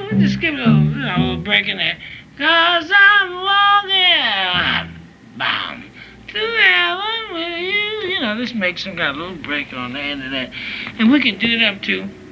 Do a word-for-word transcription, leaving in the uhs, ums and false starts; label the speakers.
Speaker 1: we'll just give it a little, you know, a little break in there. Cause I'm walking bound to heaven with you. You know, let's make some kind of little break on the end of that. And we can do it up to